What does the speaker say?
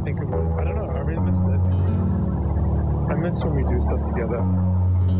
think about it. I don't know. I really miss it. I miss when we do stuff together.